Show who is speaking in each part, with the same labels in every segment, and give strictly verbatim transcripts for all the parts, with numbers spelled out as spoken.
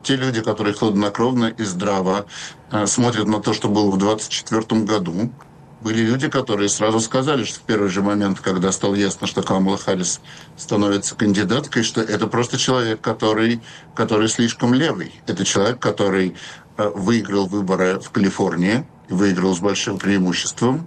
Speaker 1: те люди, которые хладнокровно и здраво э, смотрят на то, что было в двадцать четвёртом году. Были люди, которые сразу сказали, что в первый же момент, когда стало ясно, что Камала Харрис становится кандидаткой, что это просто человек, который, который слишком левый. Это человек, который э, выиграл выборы в Калифорнии, выиграл с большим преимуществом,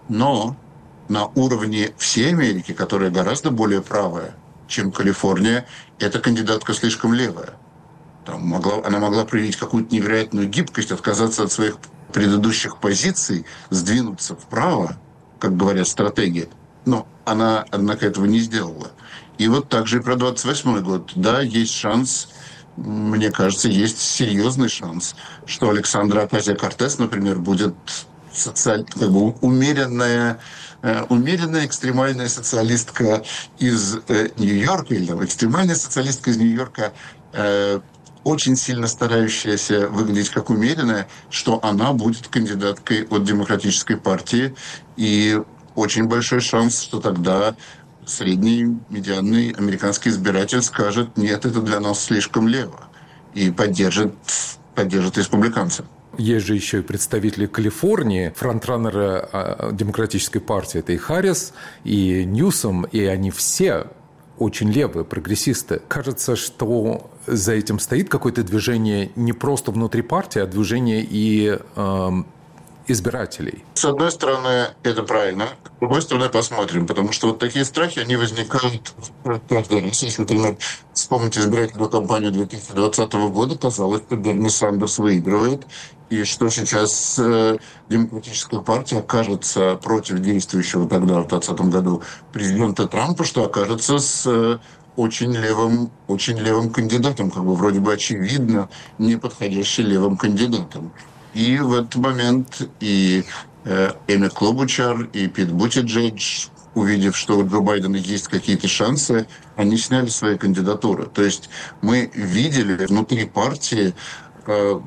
Speaker 1: но на уровне всей Америки, которая гораздо более правая, чем Калифорния, эта кандидатка слишком левая. Там могла, она могла проявить какую-то невероятную гибкость, отказаться от своих предыдущих позиций, сдвинуться вправо, как говорят стратеги. Но она, однако, этого не сделала. И вот так же и про двадцать восьмой год. Да, есть шанс, мне кажется, есть серьезный шанс, что Александра Окасио-Кортес, например, будет социаль... как бы умеренная, э, умеренная экстремальная социалистка из э, Нью-Йорка, или там, экстремальная социалистка из Нью-Йорка, э, очень сильно старающаяся выглядеть как умеренная, что она будет кандидаткой от Демократической партии. И очень большой шанс, что тогда средний, медианный американский избиратель скажет: нет, это для нас слишком лево, и поддержит, поддержит республиканцев.
Speaker 2: Есть же еще и представители Калифорнии, фронтраннеры Демократической партии. Это и Харрис, и Ньюсом, и они все очень левые, прогрессисты. Кажется, что за этим стоит какое-то движение не просто внутри партии, а движение и э, избирателей.
Speaker 1: С одной стороны, это правильно. С другой стороны, посмотрим. Потому что вот такие страхи, они возникают каждый раз. Если, например, вспомнить избирательную кампанию две тысячи двадцатого года, казалось, что Берни Сандерс выигрывает, и что сейчас э, Демократическая партия окажется против действующего тогда, в двадцатом году, президента Трампа, что окажется с э, очень левым, очень левым кандидатом, как бы вроде бы очевидно не подходящий левым кандидатом. И в этот момент и э, Эми Клобучар, и Пит Бутиджедж, увидев, что у Джо Байдена есть какие-то шансы, они сняли свои кандидатуры. То есть мы видели внутри партии э,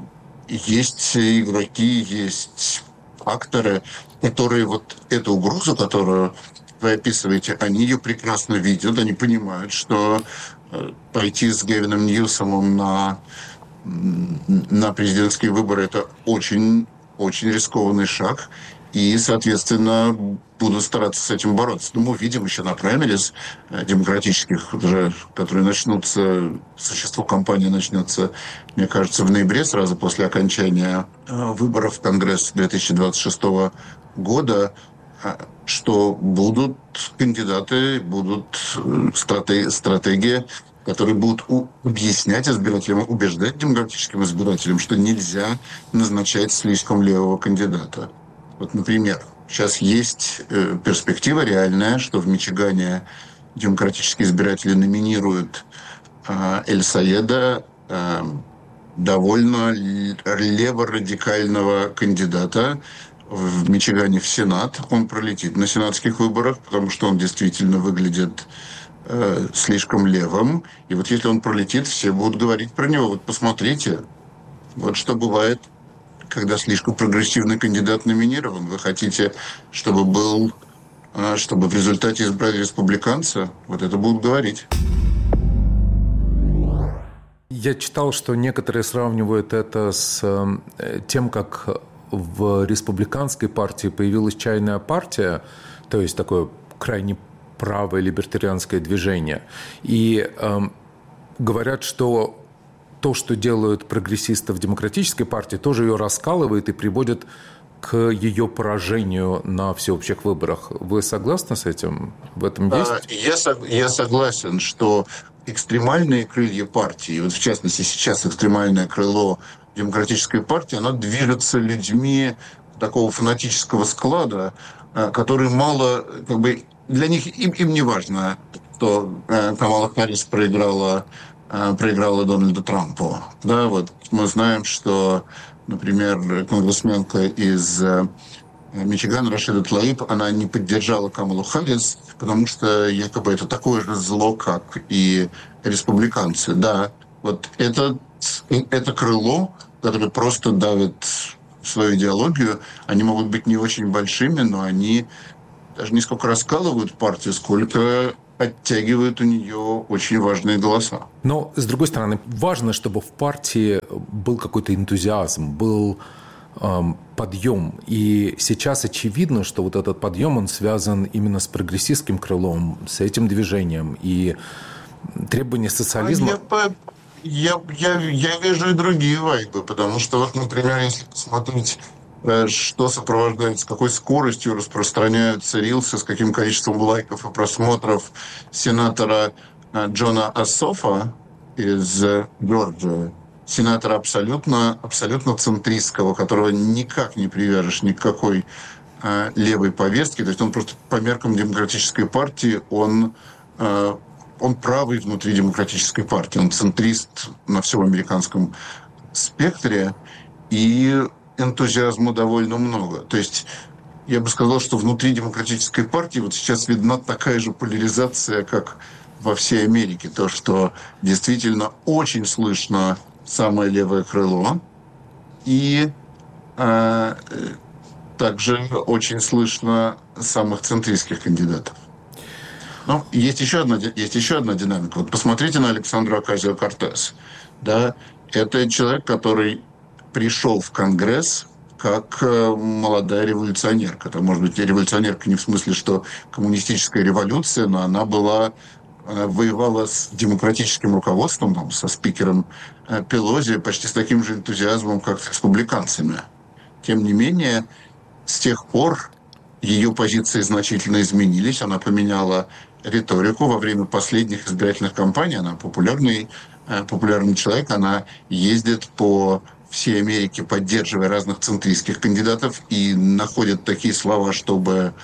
Speaker 1: есть игроки, есть акторы, которые вот эту угрозу, которую вы описываете, они ее прекрасно видят, они понимают, что э, пойти с Гевином Ньюсомом на на президентские выборы — это очень, очень рискованный шаг. И, соответственно, будут стараться с этим бороться. Но мы увидим еще на праймерис демократических, уже, которые начнутся, существо кампании начнется, мне кажется, в ноябре, сразу после окончания выборов в Конгресс две тысячи двадцать шестого года, что будут кандидаты, будут стратеги, стратегии, которые будут объяснять избирателям, убеждать демократическим избирателям, что нельзя назначать слишком левого кандидата. Вот, например, сейчас есть э, перспектива реальная, что в Мичигане демократические избиратели номинируют э, Эль Саеда, э, довольно леворадикального кандидата в Мичигане в Сенат. Он пролетит на сенатских выборах, потому что он действительно выглядит э, слишком левым. И вот если он пролетит, все будут говорить про него. Вот посмотрите, вот что бывает, когда слишком прогрессивный кандидат номинирован. Вы хотите, чтобы был, чтобы в результате избрали республиканца? Вот это будут говорить.
Speaker 2: Я читал, что некоторые сравнивают это с тем, как в республиканской партии появилась чайная партия, то есть такое крайне правое либертарианское движение. И э, говорят, что то, что делают прогрессисты в демократической партии, тоже ее раскалывает и приводит к ее поражению на всеобщих выборах. Вы согласны с этим? В этом есть?
Speaker 1: Я, я согласен, что экстремальные крылья партии, вот в частности сейчас экстремальное крыло демократической партии, оно движется людьми такого фанатического склада, который мало, как бы, для них им, им не важно, что Камала Харрис проиграла проиграла Дональду Трампу. Да, вот мы знаем, что, например, конгрессменка из Мичигана Рашида Тлаиб, она не поддержала Камалу Харрис, потому что якобы это такое же зло, как и республиканцы. Да, вот это, это крыло, которое просто давит свою идеологию, они могут быть не очень большими, но они даже не сколько раскалывают партию, сколько оттягивают у нее очень важные голоса.
Speaker 2: Но, с другой стороны, важно, чтобы в партии был какой-то энтузиазм, был эм, подъем. И сейчас очевидно, что вот этот подъем, он связан именно с прогрессистским крылом, с этим движением. И требования социализма...
Speaker 1: Я, я, я, я вижу и другие вайбы, потому что, вот, например, если посмотреть, что сопровождает, с какой скоростью распространяются рилсы, с каким количеством лайков и просмотров сенатора Джона Ассофа из Джорджии, сенатора абсолютно, абсолютно центристского, которого никак не привяжешь ни к какой э, левой повестке. То есть он просто по меркам демократической партии, он, э, он правый внутри демократической партии. Он центрист на всем американском спектре. И энтузиазма довольно много. То есть я бы сказал, что внутри демократической партии вот сейчас видна такая же поляризация, как во всей Америке. То, что действительно очень слышно самое левое крыло, и э, также очень слышно самых центристских кандидатов. Но есть еще одна, есть еще одна динамика. Вот посмотрите на Александра Оказио-Кортес. Да? Это человек, который пришел в Конгресс как молодая революционерка. Это, может быть, революционерка не в смысле, что коммунистическая революция, но она была... Она воевала с демократическим руководством, там, со спикером Пелози, почти с таким же энтузиазмом, как с республиканцами. Тем не менее, с тех пор ее позиции значительно изменились. Она поменяла риторику во время последних избирательных кампаний. Она популярный, популярный человек. Она ездит по всей Америке, поддерживая разных центристских кандидатов, и находит такие слова, чтобы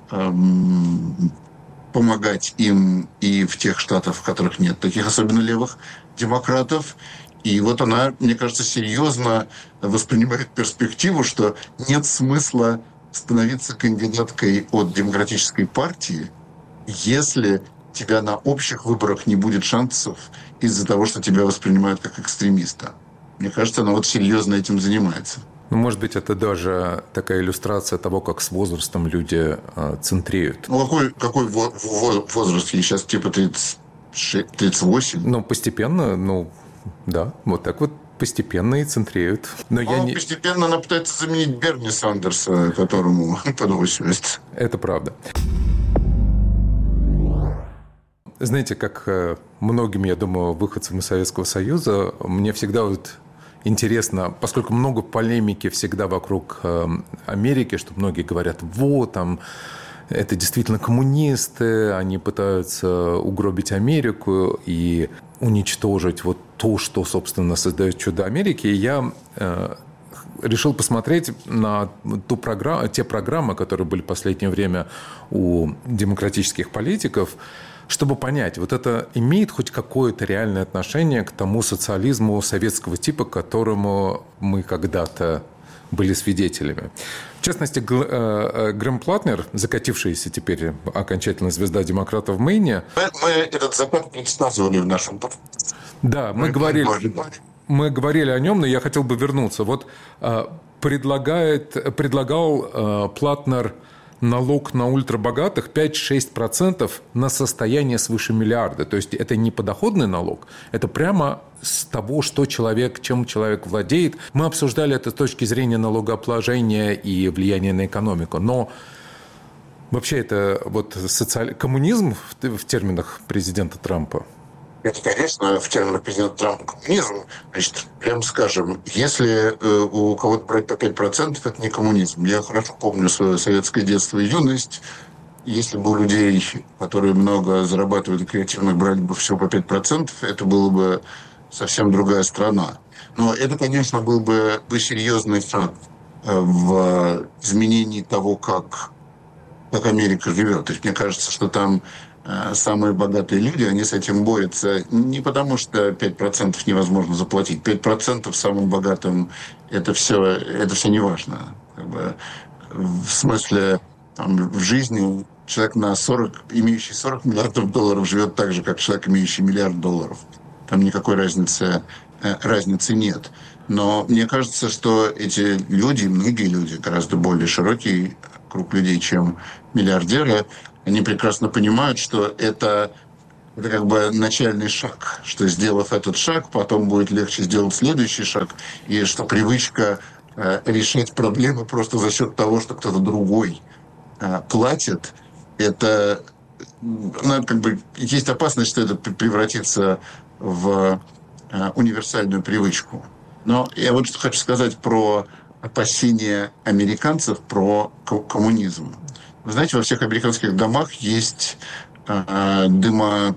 Speaker 1: эм, помогать им и в тех штатах, в которых нет таких особенно левых демократов. И вот она, мне кажется, серьезно воспринимает перспективу, что нет смысла становиться кандидаткой от демократической партии, если тебя на общих выборах не будет шансов из-за того, что тебя воспринимают как экстремиста. Мне кажется, она вот серьезно этим занимается.
Speaker 2: Ну, может быть, это даже такая иллюстрация того, как с возрастом люди э, центреют.
Speaker 1: Ну, какой, какой во- во- возраст? Ей сейчас типа тридцать шесть, тридцать восемь?
Speaker 2: Ну, постепенно, ну, да, вот так вот постепенно и центреют. Но
Speaker 1: ну,
Speaker 2: я не...
Speaker 1: постепенно она пытается заменить Берни Сандерса, которому под восемьдесят.
Speaker 2: Это правда. Знаете, как многим, я думаю, выходцам из Советского Союза, мне всегда вот интересно, поскольку много полемики всегда вокруг Америки, что многие говорят, вот, там, это действительно коммунисты, они пытаются угробить Америку и уничтожить вот то, что, собственно, создает чудо Америки. И я э, решил посмотреть на ту программу, те программы, которые были в последнее время у демократических политиков, чтобы понять, вот это имеет хоть какое-то реальное отношение к тому социализму советского типа, к которому мы когда-то были свидетелями. В частности, Грэм Платнер, закатившаяся теперь окончательно звезда демократов в Мэйне...
Speaker 1: Мы, мы этот закат предсказывали в нашем...
Speaker 2: Да, мы, мы, говорили, мы говорили о нем, но я хотел бы вернуться. Вот предлагает, предлагал Платнер налог на ультрабогатых пять-шесть процентов на состояние свыше миллиарда. То есть это не подоходный налог, это прямо с того, что человек, чем человек владеет. Мы обсуждали это с точки зрения налогообложения и влияния на экономику. Но вообще это вот социаль... коммунизм в, в терминах президента Трампа?
Speaker 1: Это, конечно, в терминах президента Трампа коммунизм. Значит, прямо скажем, если э, у кого-то брать по пять процентов, это не коммунизм. Я хорошо помню свое советское детство и юность. Если бы у людей, которые много зарабатывают и креативных, брали бы всего по пять процентов, это было бы совсем другая страна. Но это, конечно, был бы, бы серьезный шаг в изменении того, как, как Америка живет. То есть мне кажется, что там самые богатые люди, они с этим борются не потому, что пять процентов невозможно заплатить. пять процентов самым богатым это все, это все не важно. Как бы, в смысле, там, в жизни человек, на сорок, имеющий сорок миллиардов долларов, живет так же, как человек, имеющий миллиард долларов. Там никакой разницы, разницы нет. Но мне кажется, что эти люди, многие люди, гораздо более широкий круг людей, чем миллиардеры, Они прекрасно понимают, что это, это как бы начальный шаг, что, сделав этот шаг, потом будет легче сделать следующий шаг, и что привычка э, решать проблемы просто за счет того, что кто-то другой э, платит, это, ну, как бы есть опасность, что это превратится в э, универсальную привычку. Но я вот что хочу сказать про опасения американцев про коммунизм. Вы знаете, во всех американских домах есть э, дымо,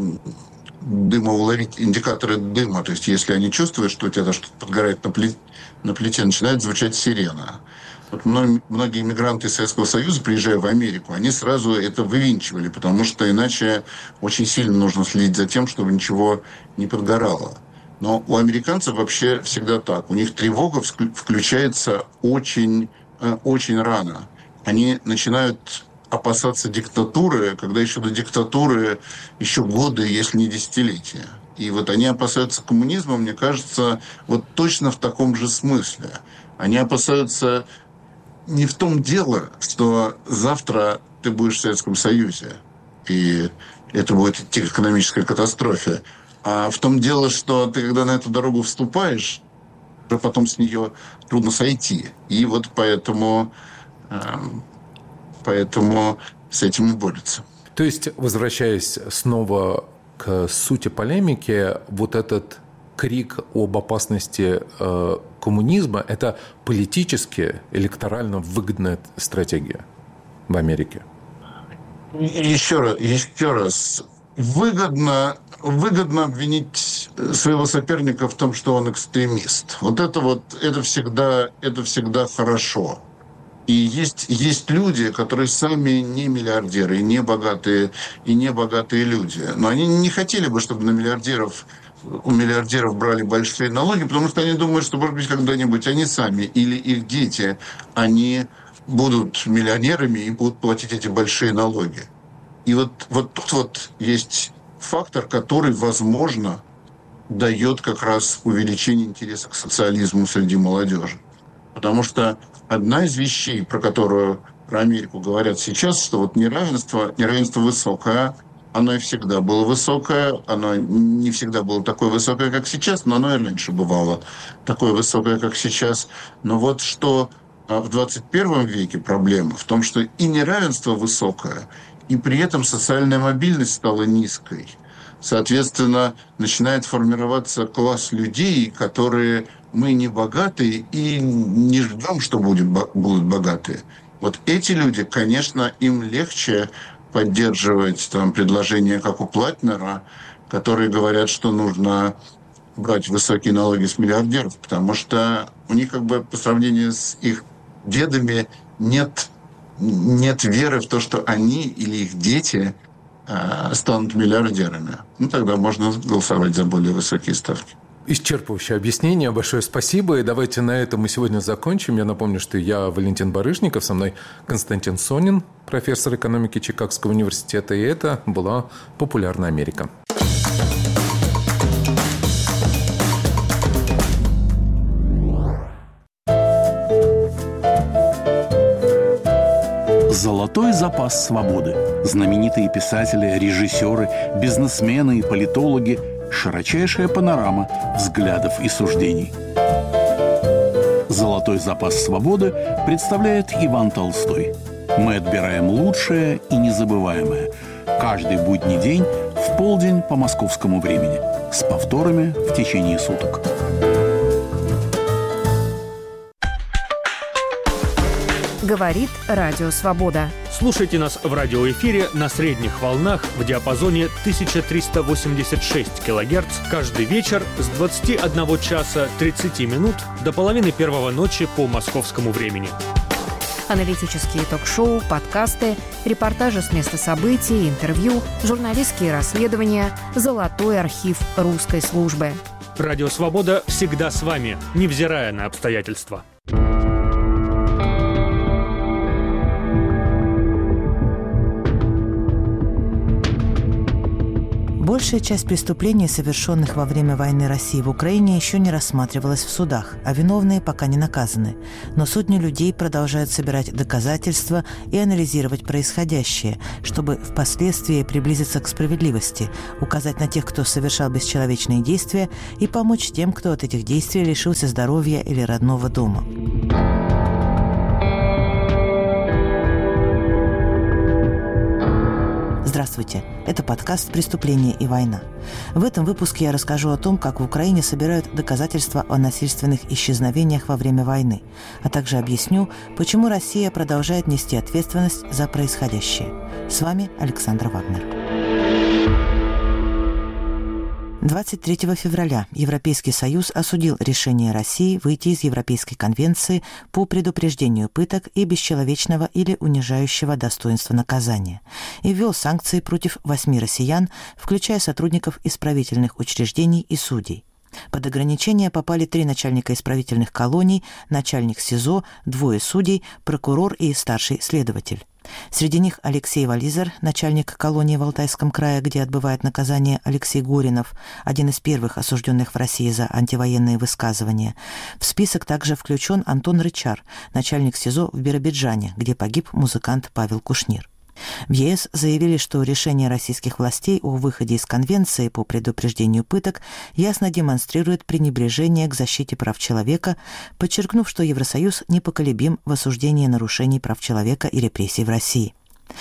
Speaker 1: дымоуловить, индикаторы дыма. То есть, если они чувствуют, что у тебя что-то подгорает на, плите, на плите, начинает звучать сирена. Вот многие иммигранты из Советского Союза, приезжая в Америку, они сразу это вывинчивали, потому что иначе очень сильно нужно следить за тем, чтобы ничего не подгорало. Но у американцев вообще всегда так. У них тревога включается очень, очень рано. Они начинают опасаться диктатуры, когда еще до диктатуры еще годы, если не десятилетия. И вот они опасаются коммунизма, мне кажется, вот точно в таком же смысле. Они опасаются не в том дело, что завтра ты будешь в Советском Союзе, и это будет идти к экономической катастрофе. А в том дело, что ты, когда на эту дорогу вступаешь, уже потом с нее трудно сойти. И вот поэтому, э, поэтому с этим и борются.
Speaker 2: То есть, возвращаясь снова к сути полемики, вот этот крик об опасности э, коммунизма – это политически, электорально выгодная стратегия в Америке?
Speaker 1: Еще раз, еще раз. Выгодно, выгодно обвинить своего соперника в том, что он экстремист. Вот это вот, это всегда, это всегда хорошо. И есть, есть люди, которые сами не миллиардеры, и не богатые, и не богатые люди. Но они не хотели бы, чтобы на миллиардеров, у миллиардеров брали большие налоги, потому что они думают, что, может быть, когда-нибудь они сами или их дети, они будут миллионерами и будут платить эти большие налоги. И вот, вот тут вот есть фактор, который, возможно, дает как раз увеличение интереса к социализму среди молодежи. Потому что одна из вещей, про которую про Америку говорят сейчас, что вот неравенство, неравенство высокое, оно и всегда было высокое, оно не всегда было такое высокое, как сейчас, но оно и раньше бывало такое высокое, как сейчас. Но вот что в двадцать первом веке проблема в том, что и неравенство высокое, и при этом социальная мобильность стала низкой. Соответственно, начинает формироваться класс людей, которые мы не богатые и не ждем, что будет, будут богатые. Вот эти люди, конечно, им легче поддерживать там, предложения, как у Платнера, которые говорят, что нужно брать высокие налоги с миллиардеров, потому что у них как бы по сравнению с их дедами нет... нет веры в то, что они или их дети э, станут миллиардерами. Ну, тогда можно голосовать за более высокие ставки.
Speaker 2: Исчерпывающее объяснение. Большое спасибо. И давайте на этом мы сегодня закончим. Я напомню, что я Валентин Барышников, со мной Константин Сонин, профессор экономики Чикагского университета. И это была «Популярная Америка».
Speaker 3: Золотой запас свободы. Знаменитые писатели, режиссеры, бизнесмены и политологи. Широчайшая панорама взглядов и суждений. «Золотой запас свободы» представляет Иван Толстой. Мы отбираем лучшее и незабываемое. Каждый будний день в полдень по московскому времени. С повторами в течение суток.
Speaker 4: Говорит Радио Свобода.
Speaker 5: Слушайте нас в радиоэфире на средних волнах в диапазоне тысяча триста восемьдесят шесть килогерц каждый вечер с двадцати одного часа тридцати минут до половины первого ночи по московскому времени.
Speaker 4: Аналитические ток-шоу, подкасты, репортажи с места событий, интервью, журналистские расследования, золотой архив русской службы.
Speaker 5: Радио «Свобода» всегда с вами, невзирая на обстоятельства.
Speaker 6: Большая часть преступлений, совершенных во время войны России в Украине, еще не рассматривалась в судах, а виновные пока не наказаны. Но сотни людей продолжают собирать доказательства и анализировать происходящее, чтобы впоследствии приблизиться к справедливости, указать на тех, кто совершал бесчеловечные действия, и помочь тем, кто от этих действий лишился здоровья или родного дома. Здравствуйте! Это подкаст «Преступление и война». В этом выпуске я расскажу о том, как в Украине собирают доказательства о насильственных исчезновениях во время войны, а также объясню, почему Россия продолжает нести ответственность за происходящее. С вами Александра Вагнер. двадцать третьего февраля Европейский Союз осудил решение России выйти из Европейской конвенции по предупреждению пыток и бесчеловечного или унижающего достоинства наказания и ввел санкции против восьми россиян, включая сотрудников исправительных учреждений и судей. Под ограничения попали три начальника исправительных колоний, начальник СИЗО, двое судей, прокурор и старший следователь. Среди них Алексей Вализер, начальник колонии в Алтайском крае, где отбывает наказание Алексей Горинов, один из первых осужденных в России за антивоенные высказывания. В список также включен Антон Рычар, начальник СИЗО в Биробиджане, где погиб музыкант Павел Кушнир. В ЕС заявили, что решение российских властей о выходе из Конвенции по предупреждению пыток ясно демонстрирует пренебрежение к защите прав человека, подчеркнув, что Евросоюз непоколебим в осуждении нарушений прав человека и репрессий в России.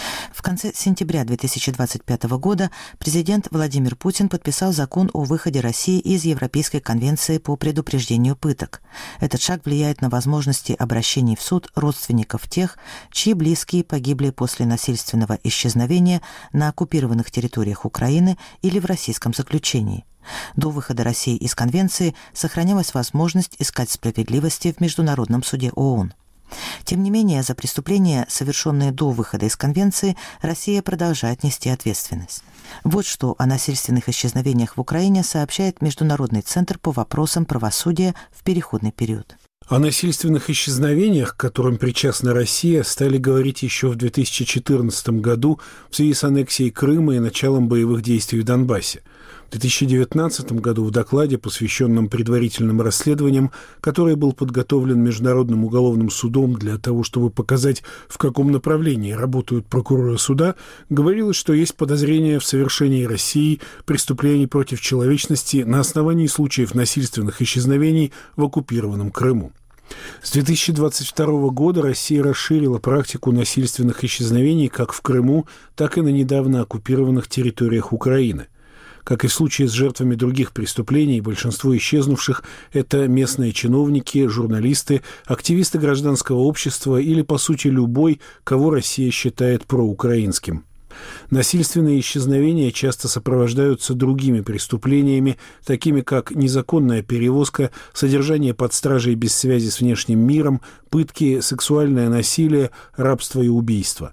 Speaker 6: В конце сентября две тысячи двадцать пятого года президент Владимир Путин подписал закон о выходе России из Европейской конвенции по предупреждению пыток. Этот шаг влияет на возможности обращений в суд родственников тех, чьи близкие погибли после насильственного исчезновения на оккупированных территориях Украины или в российском заключении. До выхода России из конвенции сохранялась возможность искать справедливости в Международном суде ООН. Тем не менее, за преступления, совершенные до выхода из Конвенции, Россия продолжает нести ответственность. Вот что о насильственных исчезновениях в Украине сообщает Международный центр по вопросам правосудия в переходный период.
Speaker 7: О насильственных исчезновениях, к которым причастна Россия, стали говорить еще в две тысячи четырнадцатом году в связи с аннексией Крыма и началом боевых действий в Донбассе. В две тысячи девятнадцатом году в докладе, посвященном предварительным расследованиям, который был подготовлен Международным уголовным судом для того, чтобы показать, в каком направлении работают прокуроры суда, говорилось, что есть подозрение в совершении Россией преступлений против человечности на основании случаев насильственных исчезновений в оккупированном Крыму. С две тысячи двадцать второго года Россия расширила практику насильственных исчезновений как в Крыму, так и на недавно оккупированных территориях Украины. Как и в случае с жертвами других преступлений, большинство исчезнувших – это местные чиновники, журналисты, активисты гражданского общества или, по сути, любой, кого Россия считает проукраинским. Насильственные исчезновения часто сопровождаются другими преступлениями, такими как незаконная перевозка, содержание под стражей без связи с внешним миром, пытки, сексуальное насилие, рабство и убийство.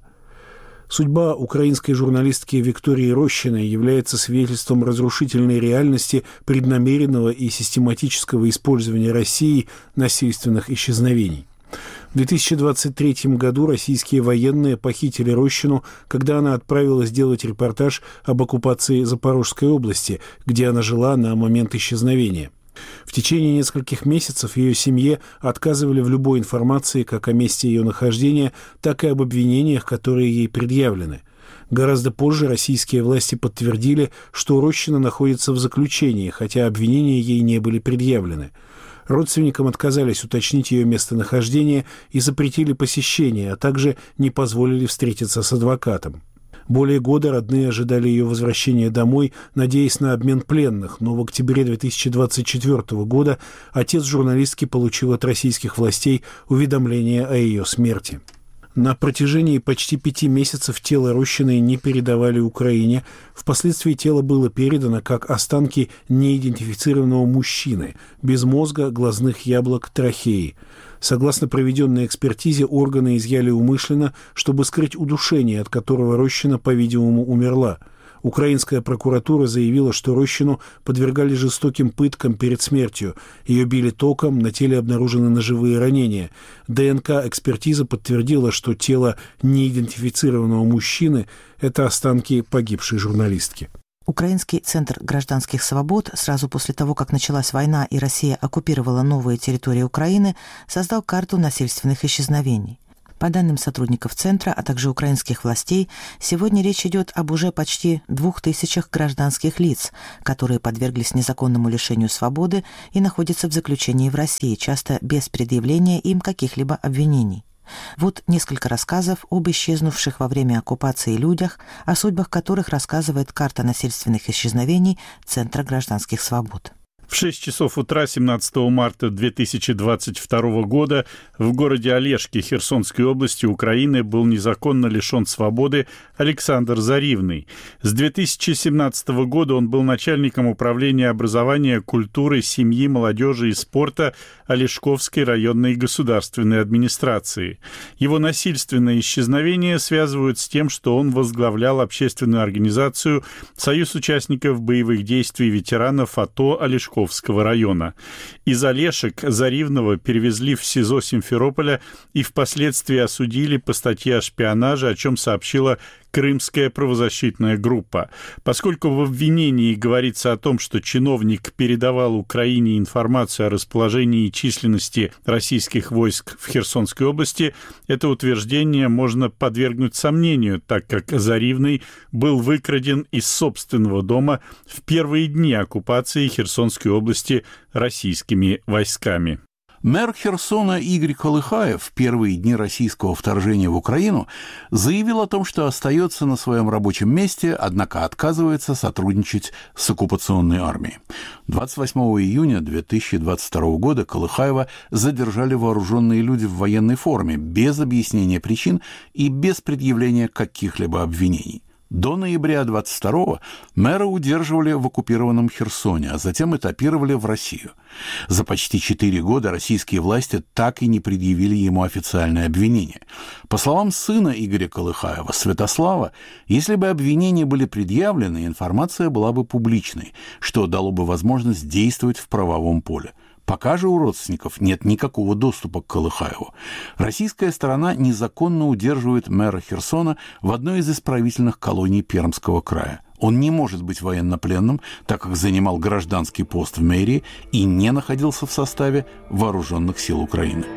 Speaker 7: Судьба украинской журналистки Виктории Рощиной является свидетельством разрушительной реальности преднамеренного и систематического использования Россией насильственных исчезновений. В две тысячи двадцать третьем году российские военные похитили Рощину, когда она отправилась делать репортаж об оккупации Запорожской области, где она жила на момент исчезновения. В течение нескольких месяцев ее семье отказывали в любой информации как о месте ее нахождения, так и об обвинениях, которые ей предъявлены. Гораздо позже российские власти подтвердили, что Рощина находится в заключении, хотя обвинения ей не были предъявлены. Родственникам отказались уточнить ее местонахождение и запретили посещение, а также не позволили встретиться с адвокатом. Более года родные ожидали ее возвращения домой, надеясь на обмен пленных, но в октябре две тысячи двадцать четвёртого года отец журналистки получил от российских властей уведомление о ее смерти. На протяжении почти пяти месяцев тело Рощиной не передавали Украине. Впоследствии тело было передано как останки неидентифицированного мужчины, без мозга, глазных яблок, трахеи. Согласно проведенной экспертизе, органы изъяли умышленно, чтобы скрыть удушение, от которого Рощина, по-видимому, умерла. Украинская прокуратура заявила, что Рощину подвергали жестоким пыткам перед смертью. Ее били током, на теле обнаружены ножевые ранения. ДНК-экспертиза подтвердила, что тело неидентифицированного мужчины – это останки погибшей журналистки.
Speaker 6: Украинский центр гражданских свобод сразу после того, как началась война и Россия оккупировала новые территории Украины, создал карту насильственных исчезновений. По данным сотрудников центра, а также украинских властей, сегодня речь идет об уже почти двух тысячах гражданских лиц, которые подверглись незаконному лишению свободы и находятся в заключении в России, часто без предъявления им каких-либо обвинений. Вот несколько рассказов об исчезнувших во время оккупации людях, о судьбах которых рассказывает карта насильственных исчезновений Центра гражданских свобод.
Speaker 8: В шесть часов утра семнадцатого марта две тысячи двадцать второго года в городе Олешки Херсонской области Украины был незаконно лишен свободы Александр Заривный. С две тысячи семнадцатого года он был начальником управления образования, культуры, семьи, молодежи и спорта Олешковской районной государственной администрации. Его насильственное исчезновение связывают с тем, что он возглавлял общественную организацию «Союз участников боевых действий ветеранов АТО Олешковской района. Из Олешек Заривного перевезли в СИЗО Симферополя и впоследствии осудили по статье о шпионаже, о чем сообщила Крымская правозащитная группа. Поскольку в обвинении говорится о том, что чиновник передавал Украине информацию о расположении и численности российских войск в Херсонской области, это утверждение можно подвергнуть сомнению, так как Заривный был выкраден из собственного дома в первые дни оккупации Херсонской области российскими войсками.
Speaker 3: Мэр Херсона Игорь Колыхаев в первые дни российского вторжения в Украину заявил о том, что остается на своем рабочем месте, однако отказывается сотрудничать с оккупационной армией. двадцать восьмого июня две тысячи двадцать второго года Колыхаева задержали вооруженные люди в военной форме без объяснения причин и без предъявления каких-либо обвинений. До ноября двадцать второго мэра удерживали в оккупированном Херсоне, а затем этапировали в Россию. За почти четыре года российские власти так и не предъявили ему официальное обвинение. По словам сына Игоря Колыхаева, Святослава, если бы обвинения были предъявлены, информация была бы публичной, что дало бы возможность действовать в правовом поле. Пока же у родственников нет никакого доступа к Колыхаеву. Российская сторона незаконно удерживает мэра Херсона в одной из исправительных колоний Пермского края. Он не может быть военнопленным, так как занимал гражданский пост в мэрии и не находился в составе вооруженных сил Украины.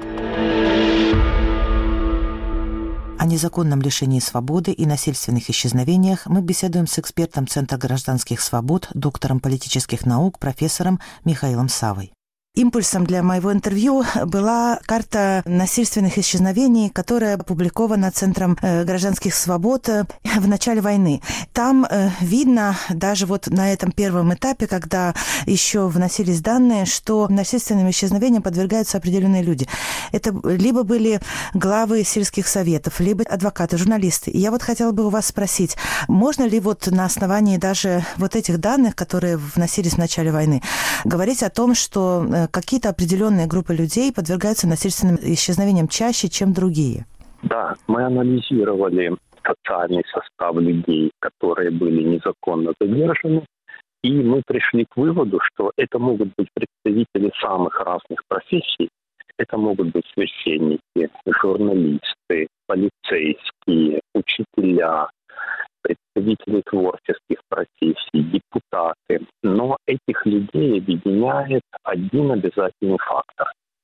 Speaker 6: О незаконном лишении свободы и насильственных исчезновениях мы беседуем с экспертом Центра гражданских свобод, доктором политических наук, профессором Михаилом Савой. Импульсом для моего интервью была карта насильственных исчезновений, которая опубликована Центром гражданских свобод в начале войны. Там видно, даже вот на этом первом этапе, когда еще вносились данные, что насильственным исчезновениям подвергаются определенные люди. Это либо были главы сельских советов, либо адвокаты, журналисты. И я вот хотела бы у вас спросить, можно ли вот на основании даже вот этих данных, которые вносились в начале войны, говорить о том, что какие-то определенные группы людей подвергаются насильственным исчезновениям чаще, чем другие?
Speaker 9: Да, мы анализировали социальный состав людей, которые были незаконно задержаны, и мы пришли к выводу, что это могут быть представители самых разных профессий. Это могут быть священники, журналисты, полицейские, учителя, представители творческих профессий, депутаты. Но этих людей объединяет один обязательный фактор.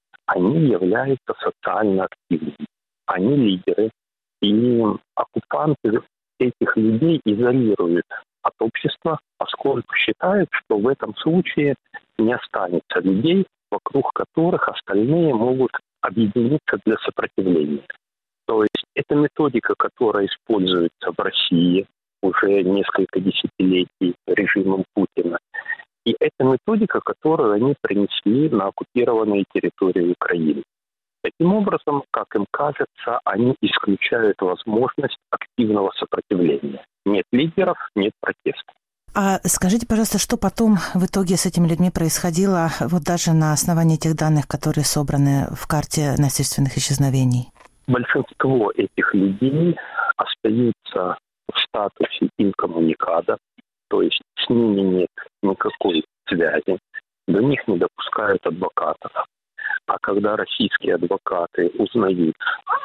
Speaker 9: Они являются социально активными. Они лидеры. И оккупанты этих людей изолируют от общества, поскольку считают, что в этом случае не останется людей, вокруг которых остальные могут объединиться для сопротивления. То есть это методика, которая используется в России уже несколько десятилетий режимом Путина. И это методика, которую они принесли на оккупированные территории Украины. Таким образом, как им кажется, они исключают возможность активного сопротивления. Нет лидеров, нет протеста.
Speaker 6: А скажите, пожалуйста, что потом в итоге с этими людьми происходило, вот даже на основании тех данных, которые собраны в карте насильственных исчезновений?
Speaker 9: Большинство этих людей остаются в статусе инкоммуникада, то есть с ними нет никакой связи, до них не допускают адвокатов. А когда российские адвокаты узнают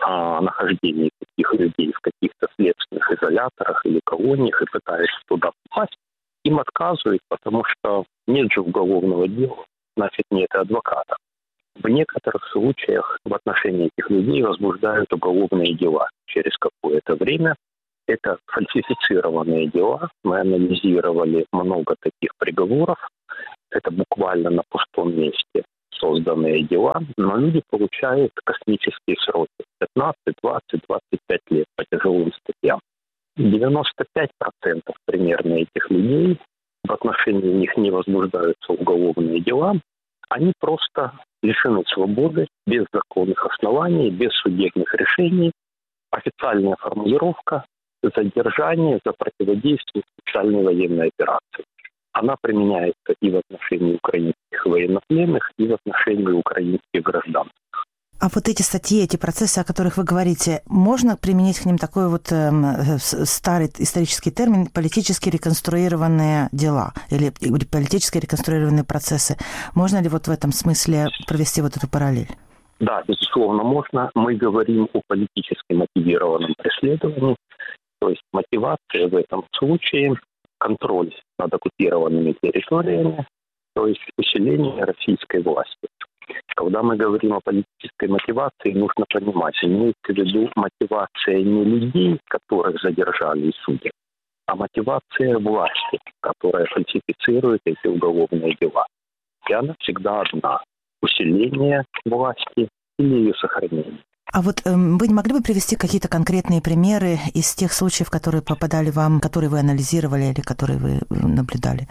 Speaker 9: о нахождении таких людей в каких-то следственных изоляторах или колониях и пытаются туда попасть, им отказывают, потому что нет же уголовного дела, значит, нет адвоката. В некоторых случаях в отношении этих людей возбуждают уголовные дела через какое-то время. Это фальсифицированные дела. Мы анализировали много таких приговоров. Это буквально на пустом месте созданные дела, но люди получают космические сроки. пятнадцать, двадцать, двадцать пять лет по тяжелым статьям. девяносто пять процентов примерно этих людей, в отношении них не возбуждаются уголовные дела, они просто лишены свободы без законных оснований, без судебных решений. Официальная формулировка – задержание за противодействие специальной военной операции. Она применяется и в отношении украинских военнопленных, и в отношении украинских граждан.
Speaker 6: А вот эти статьи, эти процессы, о которых вы говорите, можно применить к ним такой вот э, старый исторический термин «политически реконструированные дела» или «политически реконструированные процессы». Можно ли вот в этом смысле провести вот эту параллель?
Speaker 9: Да, безусловно, можно. Мы говорим о политически мотивированном преследовании, то есть мотивация в этом случае – контроль над оккупированными территориями, то есть усиление российской власти. Когда мы говорим о политической мотивации, нужно понимать, имеется в виду мотивация не людей, которых задержали и судят, а мотивация власти, которая фальсифицирует эти уголовные дела. И она всегда одна – усиление власти или ее сохранение.
Speaker 6: А вот э, вы не могли бы привести какие-то конкретные примеры из тех случаев, которые попадали вам, которые вы анализировали или которые вы наблюдали?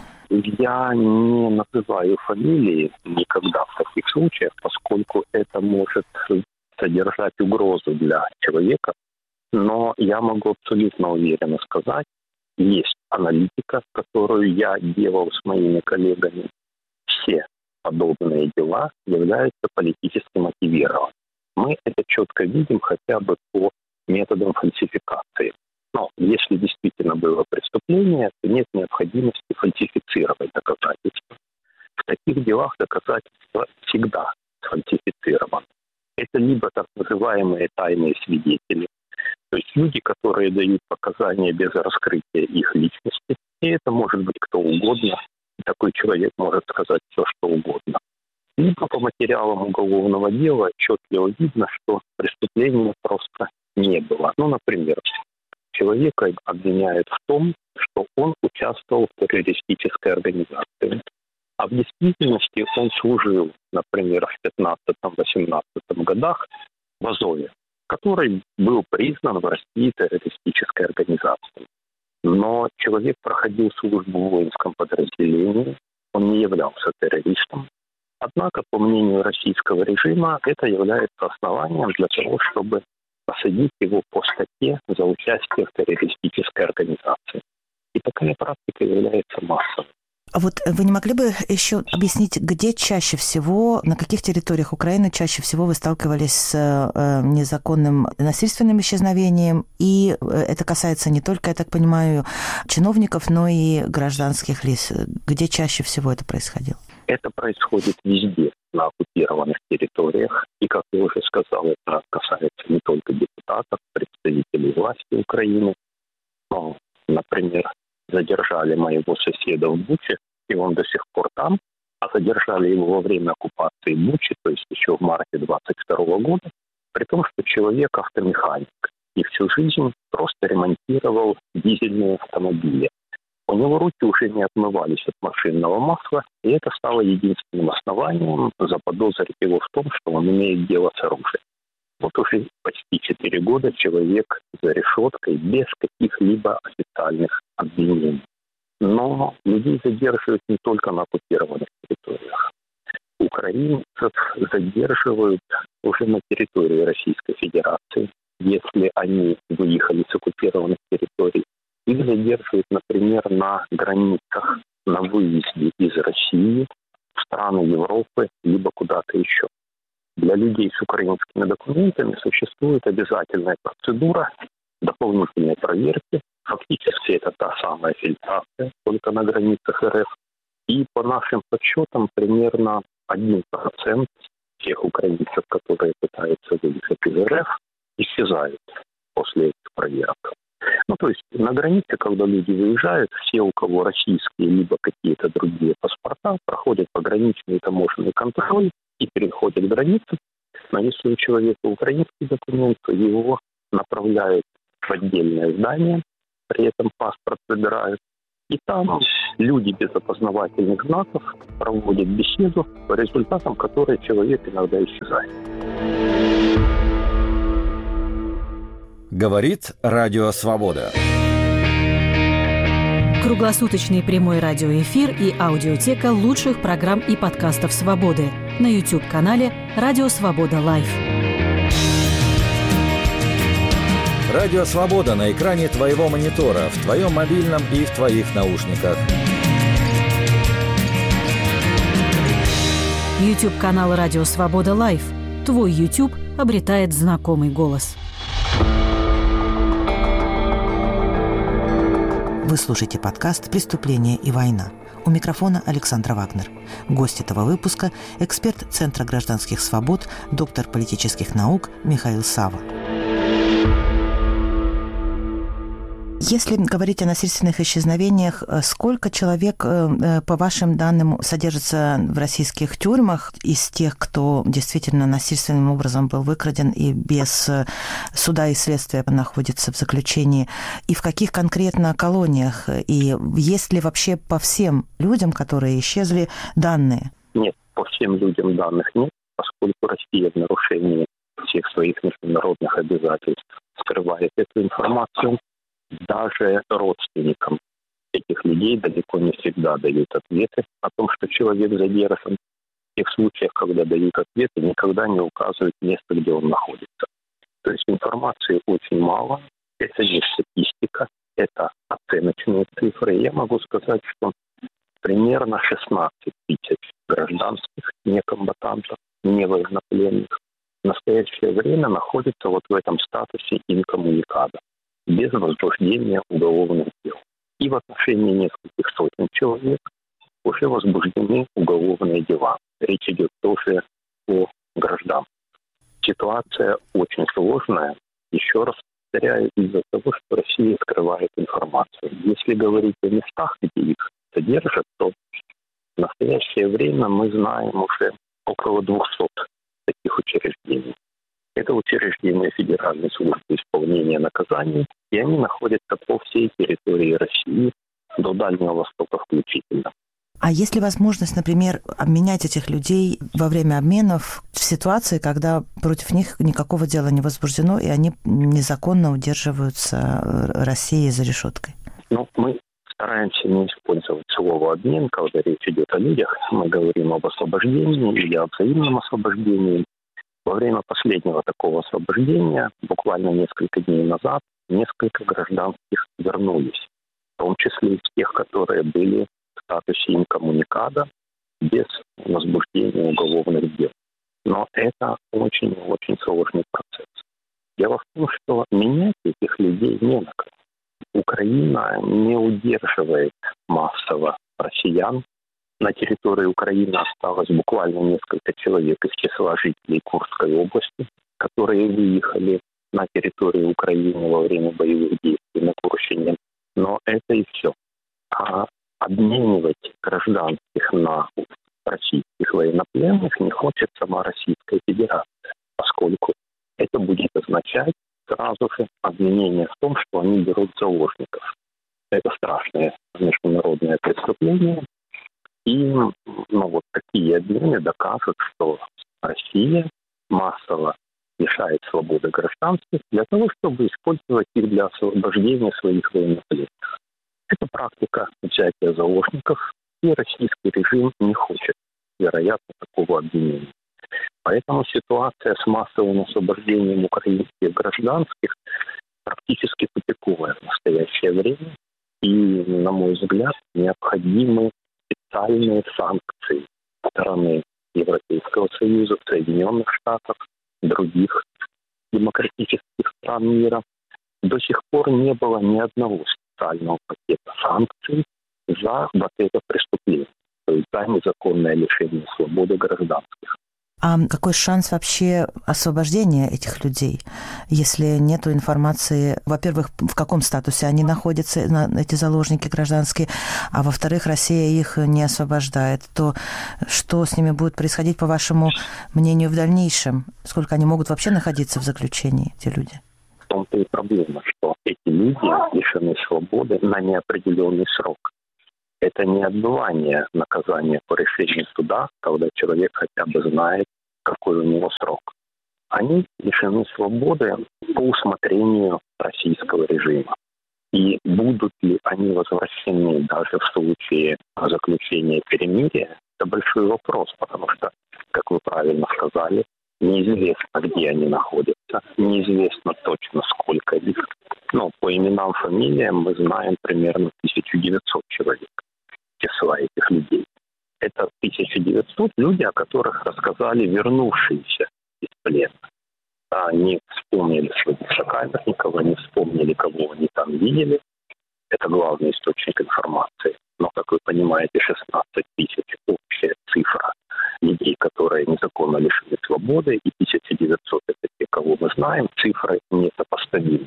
Speaker 9: Я не называю фамилии никогда в таких случаях, поскольку это может содержать угрозу для человека. Но я могу абсолютно уверенно сказать, есть аналитика, которую я делал с моими коллегами. Все подобные дела являются политически мотивированными. Мы это четко видим хотя бы по методам фальсификации. Но если действительно было преступление, то нет необходимости фальсифицировать доказательства. В таких делах доказательства всегда сфальсифицированы. Это либо так называемые тайные свидетели, то есть люди, которые дают показания без раскрытия их личности, и это может быть кто угодно, и такой человек может сказать все, что угодно. Либо по материалам уголовного дела отчетливо видно, что преступления просто не было. Ну, например, человека обвиняют в том, что он участвовал в террористической организации. А в действительности он служил, например, в пятнадцатом-восемнадцатом годах в Азове, который был признан в России террористической организацией. Но человек проходил службу в воинском подразделении, он не являлся террористом. Однако, по мнению российского режима, это является основанием для того, чтобы посадить его по статье за участие в террористической организации. И такая практика является массовой.
Speaker 6: А вот вы не могли бы еще объяснить, где чаще всего, на каких территориях Украины чаще всего вы сталкивались с э, незаконным насильственным исчезновением? И это касается не только, я так понимаю, чиновников, но и гражданских лиц. Где чаще всего это происходило?
Speaker 9: Это происходит везде, на оккупированных территориях. И, как я уже сказал, это касается не только депутатов, представителей власти Украины. Но, например, задержали моего соседа в Буче, и он до сих пор там, а задержали его во время оккупации Бучи, то есть еще в марте двадцать второго года, при том, что человек автомеханик и всю жизнь просто ремонтировал дизельные автомобили. У него руки уже не отмывались от машинного масла, и это стало единственным основанием заподозрить его в том, что он имеет дело с оружием. Вот уже почти четыре года человек за решеткой без каких-либо официальных обвинений. Но людей задерживают не только на оккупированных территориях. Украинцев задерживают уже на территории Российской Федерации, если они выехали с оккупированных территорий. Их задерживают, например, на границах, на выезде из России в страны Европы, либо куда-то еще. Для людей с украинскими документами существует обязательная процедура дополнительной проверки. Фактически это та самая фильтрация, только на границах РФ. И по нашим подсчетам примерно один процент тех украинцев, которые пытаются выехать из РФ, исчезают после этих проверок. Ну, то есть на На границе, когда люди выезжают, все, у кого российские либо какие-то другие паспорта, проходят пограничный таможенный контроль и переходят границу. Но если у человека украинский документ, то его направляют в отдельное здание, при этом паспорт выбирают. И там люди без опознавательных знаков проводят беседу, по результатам которой человек иногда исчезает.
Speaker 10: Говорит Радио Свобода.
Speaker 11: Круглосуточный прямой радиоэфир и аудиотека лучших программ и подкастов «Свободы» на YouTube-канале «Радио Свобода Лайв».
Speaker 10: Радио Свобода на экране твоего монитора, в твоем мобильном и в твоих наушниках.
Speaker 11: YouTube-канал «Радио Свобода Лайв». Твой YouTube обретает знакомый голос.
Speaker 6: Вы слушаете подкаст «Преступление и война». У микрофона Александра Вагнер. Гость этого выпуска – эксперт Центра гражданских свобод, доктор политических наук Михаил Сава. Если говорить о насильственных исчезновениях, сколько человек, по вашим данным, содержится в российских тюрьмах из тех, кто действительно насильственным образом был выкраден и без суда и следствия находится в заключении? И в каких конкретно колониях? И есть ли вообще по всем людям, которые исчезли, данные?
Speaker 9: Нет, по всем людям данных нет, поскольку Россия в нарушении всех своих международных обязательств скрывает эту информацию. Даже родственникам этих людей далеко не всегда дают ответы о том, что человек задержан. В тех случаях, когда дают ответы, никогда не указывают место, где он находится. То есть информации очень мало. Это не статистика, это оценочные цифры. Я могу сказать, что примерно шестнадцать тысяч гражданских некомбатантов, не военнопленных, в настоящее время находятся вот в этом статусе инкоммуникада, без возбуждения уголовных дел. И в отношении нескольких сотен человек уже возбуждены уголовные дела. Речь идет тоже о гражданах. Ситуация очень сложная. Еще раз повторяю, из-за того, что Россия скрывает информацию. Если говорить о местах, где их содержат, то в настоящее время мы знаем уже около двухсот таких учреждений. Это учреждения Федеральной службы исполнения наказаний, и они находятся по всей территории России, до Дальнего Востока включительно.
Speaker 6: А есть ли возможность, например, обменять этих людей во время обменов в ситуации, когда против них никакого дела не возбуждено, и они незаконно удерживаются Россией за решеткой?
Speaker 9: Ну, мы стараемся не использовать слово «обмен», когда речь идет о людях. Мы говорим об освобождении или о взаимном освобождении. Во время последнего такого освобождения, буквально несколько дней назад, несколько гражданских вернулись, в том числе из тех, которые были в статусе инкоммуникада без возбуждения уголовных дел. Но это очень-очень сложный процесс. Дело в том, что менять этих людей не на кого. Украина не удерживает массово россиян. На территории Украины осталось буквально несколько человек из числа жителей Курской области, которые выехали на территорию Украины во время боевых действий на Курщине. Но это и все. А обменивать гражданских на российских военнопленных не хочет сама Российская Федерация, поскольку это будет означать сразу же обвинение в том, что они берут заложников. Это страшное международное преступление. И ну, вот такие обмены докажут, что Россия массово лишает свободы гражданских для того, чтобы использовать их для освобождения своих военнопленных. Это практика взятия заложников, и российский режим не хочет, вероятно, такого обвинения. Поэтому ситуация с массовым освобождением украинских гражданских практически тупиковая в настоящее время. И, на мой взгляд, необходимы специальные санкции стороны Европейского Союза, Соединенных Штатов, других демократических стран мира. До сих пор не было ни одного специального пакета санкций за вот это преступление, то есть за незаконное лишение свободы гражданских.
Speaker 6: А какой шанс вообще освобождения этих людей, если нет информации, во-первых, в каком статусе они находятся, эти заложники гражданские, а во-вторых, Россия их не освобождает, то что с ними будет происходить, по вашему мнению, в дальнейшем? Сколько они могут вообще находиться в заключении, эти люди?
Speaker 9: В том-то и проблема, что эти люди лишены свободы на неопределенный срок. Это не отбывание наказания по решению суда, когда человек хотя бы знает, какой у него срок. Они лишены свободы по усмотрению российского режима. И будут ли они возвращены даже в случае заключения перемирия, это большой вопрос, потому что, как вы правильно сказали, неизвестно, где они находятся, неизвестно точно, сколько их. Но по именам, фамилиям мы знаем примерно тысяча девятьсот человек. Числа этих людей. Это тысяча девятьсот люди, о которых рассказали вернувшиеся из плена. Они вспомнили своих сокамерников, они вспомнили, кого они там видели. Это главный источник информации. Но, как вы понимаете, шестнадцать тысяч – общая цифра людей, которые незаконно лишены свободы, и тысяча девятьсот – это те, кого мы знаем, цифры несопоставимы.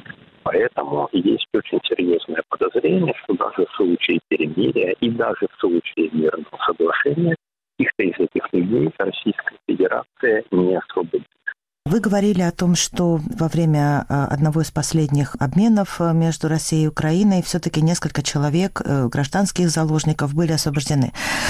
Speaker 9: Поэтому есть очень серьезное подозрение, что даже в случае перемирия и даже в случае мирного соглашения их-то из этих людей Российская Федерация не освободит.
Speaker 6: Вы говорили о том, что во время одного из последних обменов между Россией и Украиной все-таки несколько человек, гражданских заложников, были освобождены.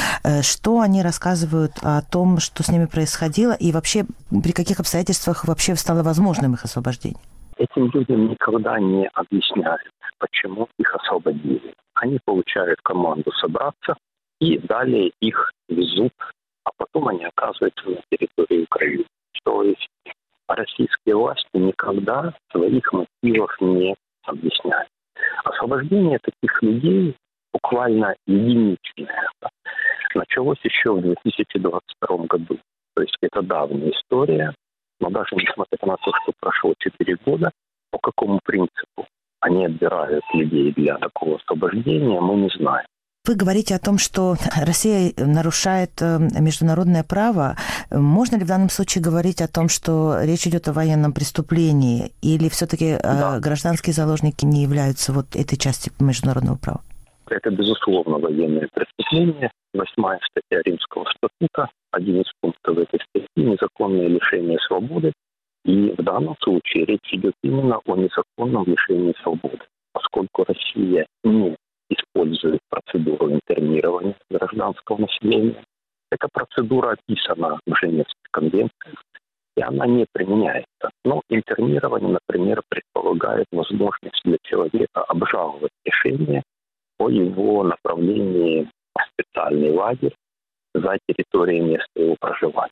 Speaker 6: Что они рассказывают о том, что с ними происходило, и вообще при каких обстоятельствах вообще стало возможным их освобождение?
Speaker 9: Этим людям никогда не объясняют, почему их освободили. Они получают команду собраться, и далее их везут, а потом они оказываются на территории Украины. То есть российские власти никогда своих мотивов не объясняют. Освобождение таких людей буквально единичное. Началось еще в две тысячи двадцать втором году. То есть это давняя история. Но даже несмотря на то, что прошло четыре года, по какому принципу они отбирают людей для такого освобождения, мы не знаем.
Speaker 6: Вы говорите о том, что Россия нарушает международное право. Можно ли в данном случае говорить о том, что речь идет о военном преступлении, или все-таки да. гражданские заложники не являются вот этой частью международного права?
Speaker 9: Это, безусловно, военное преступление. Восьмая статья Римского статута, один из пунктов этой статьи – незаконное лишение свободы. И в данном случае речь идет именно о незаконном лишении свободы, поскольку Россия не использует процедуру интернирования гражданского населения. Эта процедура описана в Женевской конвенции, и она не применяется. Но интернирование, например, предполагает возможность для человека обжаловать решение о его направлении в специальный лагерь за территорией места его проживания.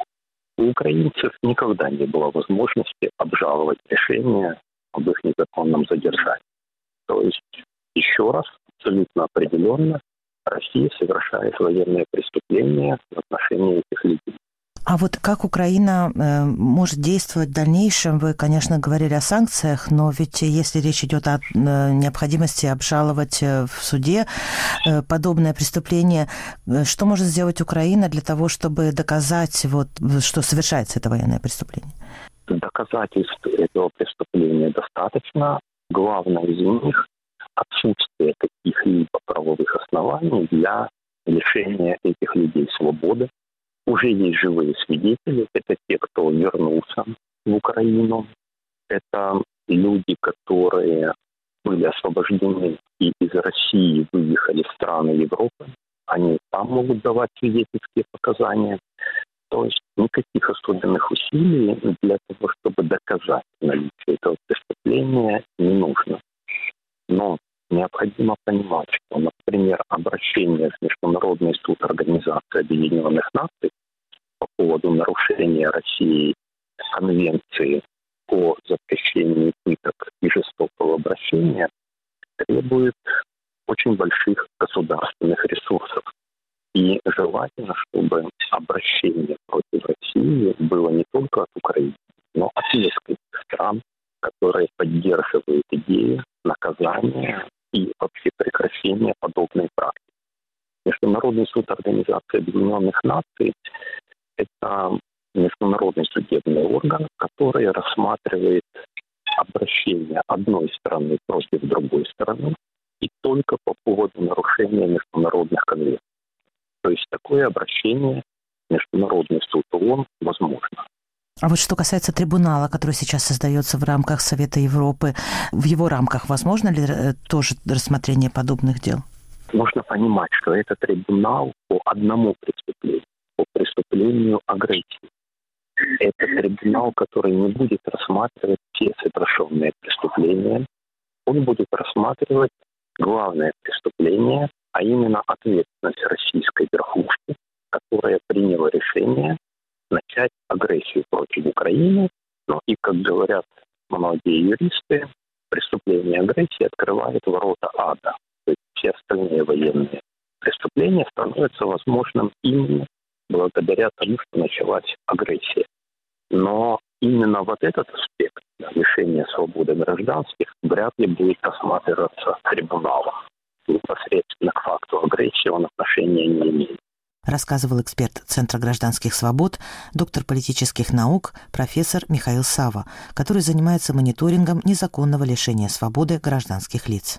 Speaker 9: У украинцев никогда не было возможности обжаловать решение об их незаконном задержании. То есть, еще раз, абсолютно определенно, Россия совершает военное преступление в отношении этих людей.
Speaker 6: А вот как Украина э, может действовать в дальнейшем? Вы, конечно, говорили о санкциях, но ведь если речь идет о э, необходимости обжаловать в суде э, подобное преступление, э, что может сделать Украина для того, чтобы доказать, вот, что совершается это военное преступление?
Speaker 9: Доказательств этого преступления достаточно. Главное из них – отсутствие каких-либо правовых оснований для лишения этих людей свободы. Уже есть живые свидетели, это те, кто вернулся в Украину, это люди, которые были освобождены и из России выехали в страны Европы, они там могут давать свидетельские показания. То есть никаких особенных усилий для того, чтобы доказать наличие этого преступления, не нужно. Но необходимо понимать, что, например, обращение в Международный суд Организации Объединенных Наций по поводу нарушения России Конвенции о запрещении пыток и жестокого обращения требует очень больших государственных ресурсов. И желательно, чтобы обращение против России было не только от Украины, но от нескольких стран, которые поддерживают идею наказания и вообще прекращения подобной практики. Международный суд Организации Объединенных Наций – это международный судебный орган, который рассматривает обращение одной стороны против другой стороны и только по поводу нарушения международных конвенций. То есть такое обращение в Международный суд ООН возможно.
Speaker 6: А вот что касается трибунала, который сейчас создается в рамках Совета Европы, в его рамках возможно ли тоже рассмотрение подобных дел?
Speaker 9: Нужно понимать, что это трибунал по одному преступлению, по преступлению агрессии. Это трибунал, который не будет рассматривать все совершенные преступления. Он будет рассматривать главное преступление, а именно ответственность российской верхушки, которая приняла решение начать агрессию против Украины. Но и, как говорят многие юристы, преступление агрессии открывает ворота ада. То есть все остальные военные преступления становятся возможным именно благодаря тому, что началась агрессия. Но именно вот этот аспект лишения свободы гражданских вряд ли будет рассматриваться трибуналом. Непосредственно к факту агрессии он отношения не имеет.
Speaker 6: Рассказывал эксперт Центра гражданских свобод, доктор политических наук, профессор Михаил Сава, который занимается мониторингом незаконного лишения свободы гражданских лиц.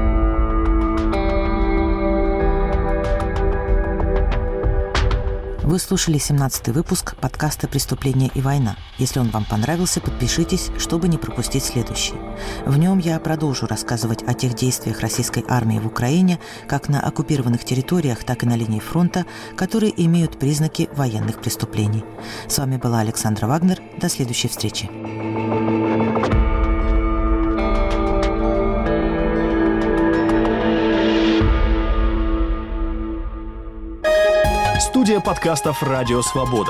Speaker 6: Вы слушали семнадцатый выпуск подкаста «Преступление и война». Если он вам понравился, подпишитесь, чтобы не пропустить следующий. В нем я продолжу рассказывать о тех действиях российской армии в Украине, как на оккупированных территориях, так и на линии фронта, которые имеют признаки военных преступлений. С вами была Александра Вагнер. До следующей встречи.
Speaker 12: Студия подкастов «Радио Свобода».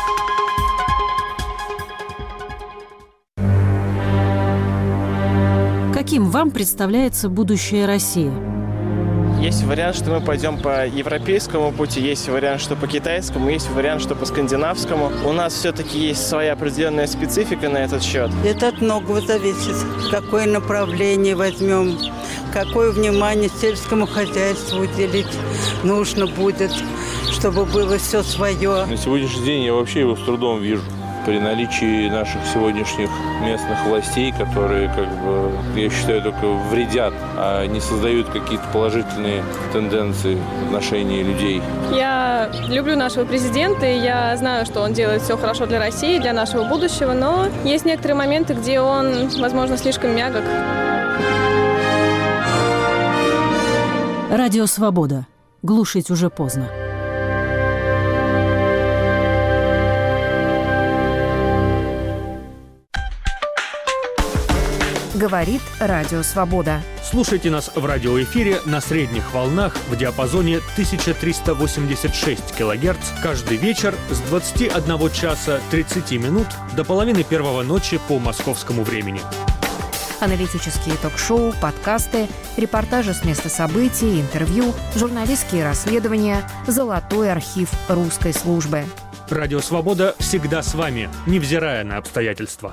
Speaker 11: Каким вам представляется будущее России?
Speaker 13: Есть вариант, что мы пойдем по европейскому пути, есть вариант, что по китайскому, есть вариант, что по скандинавскому. У нас все-таки есть своя определенная специфика на этот счет.
Speaker 14: Это от многого зависит. Какое направление возьмем, какое внимание сельскому хозяйству уделить нужно будет, чтобы было все свое.
Speaker 15: На сегодняшний день я вообще его с трудом вижу. При наличии наших сегодняшних местных властей, которые, как бы, я считаю, только вредят, а не создают какие-то положительные тенденции в отношении людей.
Speaker 16: Я люблю нашего президента, и я знаю, что он делает все хорошо для России, для нашего будущего, но есть некоторые моменты, где он, возможно, слишком мягок.
Speaker 11: Радио «Свобода». Глушить уже поздно.
Speaker 4: Говорит Радио Свобода.
Speaker 5: Слушайте нас в радиоэфире на средних волнах в диапазоне тысяча триста восемьдесят шесть килогерц каждый вечер с двадцати одного часа тридцати минут до половины первого ночи по московскому времени.
Speaker 4: Аналитические ток-шоу, подкасты, репортажи с места событий, интервью, журналистские расследования, золотой архив русской службы.
Speaker 5: Радио «Свобода» всегда с вами, невзирая на обстоятельства.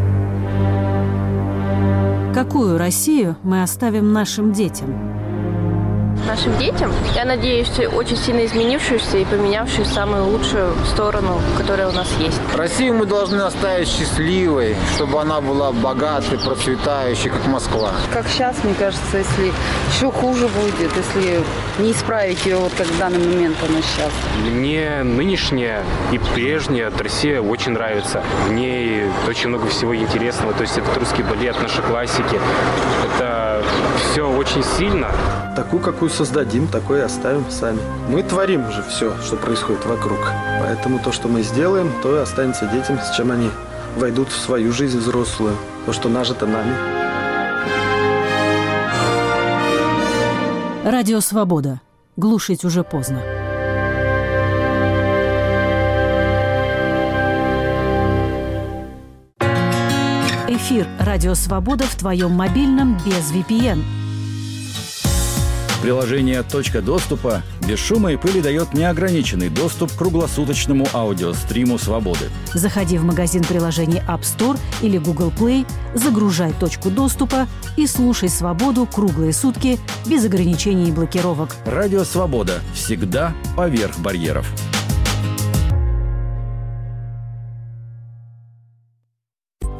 Speaker 11: Какую Россию мы оставим нашим детям?
Speaker 16: Нашим детям, я надеюсь, очень сильно изменившуюся и поменявшуюся в самую лучшую сторону, которая у нас есть.
Speaker 17: Россию мы должны оставить счастливой, чтобы она была богатой, процветающей, как Москва.
Speaker 18: Как сейчас, мне кажется, если еще хуже будет, если не исправить ее, вот как в данный момент она сейчас.
Speaker 19: Мне нынешняя и прежняя Россия очень нравится. В ней очень много всего интересного. То есть это русский балет, наши классики. Это все очень сильно.
Speaker 20: Такую, какую создадим, такой и оставим сами. Мы творим же все, что происходит вокруг. Поэтому то, что мы сделаем, то и останется детям, с чем они войдут в свою жизнь взрослую. То, что нажито нами.
Speaker 11: Радио «Свобода». Глушить уже поздно. Эфир «Радио Свобода» в твоем мобильном без ви пи эн.
Speaker 10: Приложение «Точка доступа» без шума и пыли дает неограниченный доступ к круглосуточному аудиостриму «Свободы».
Speaker 11: Заходи в магазин приложений App Store или Google Play, загружай «Точку доступа» и слушай «Свободу» круглые сутки без ограничений и блокировок.
Speaker 10: Радио «Свобода» всегда поверх барьеров.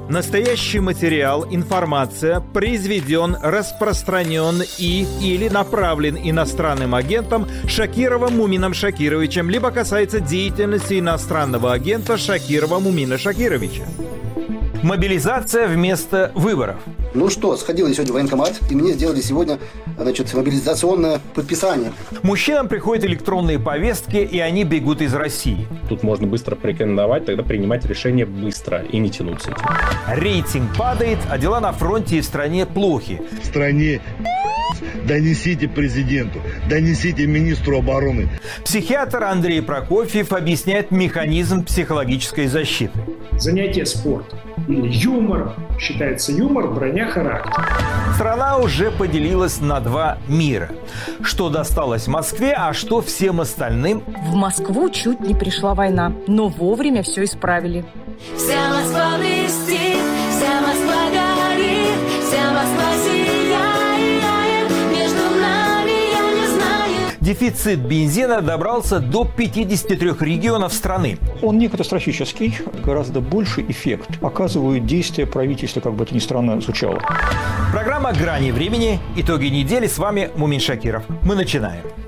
Speaker 21: Настоящий материал, информация произведен, распространен и или направлен иностранным агентом Шакировым Мумином Шакировичем, либо касается деятельности иностранного агента Шакирова Мумина Шакировича. Мобилизация вместо выборов.
Speaker 22: Ну что, сходил я сегодня в военкомат, и мне сделали сегодня, значит, мобилизационное подписание.
Speaker 21: Мужчинам приходят электронные повестки, и они бегут из России.
Speaker 23: Тут можно быстро порекомендовать, тогда принимать решение быстро и не тянуть с этим.
Speaker 21: Рейтинг падает, а дела на фронте и в стране плохи.
Speaker 24: В стране донесите президенту, донесите министру обороны.
Speaker 21: Психиатр Андрей Прокофьев объясняет механизм психологической защиты.
Speaker 25: Занятие спортом или юмор. Считается юмор, броня характера.
Speaker 21: Страна уже поделилась на два мира. Что досталось Москве, а что всем остальным?
Speaker 26: В Москву чуть не пришла война, но вовремя все исправили.
Speaker 27: Вся Москва блестит, вся Москва горит, вся Москва сияет, между нами я не знаю.
Speaker 21: Дефицит бензина добрался до пятидесяти трёх регионов страны.
Speaker 28: Он не катастрофический, гораздо больше эффект оказывают действия правительства, как бы это ни странно звучало.
Speaker 21: Программа «Грани времени». Итоги недели. С вами Мумин Шакиров. Мы начинаем.